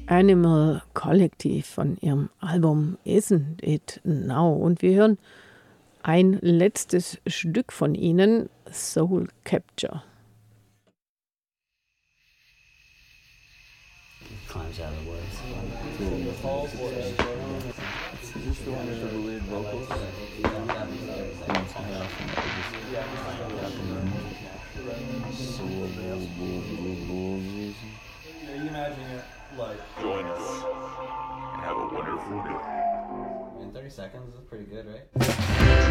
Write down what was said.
Animal Collective von ihrem Album Isn't It Now. Und wir hören ein letztes Stück von ihnen, Soul Capture. Climbs out of the woods. Is this the one with the lead vocals? You imagine it like Join us and have a wonderful day. In 30 seconds is pretty good, right?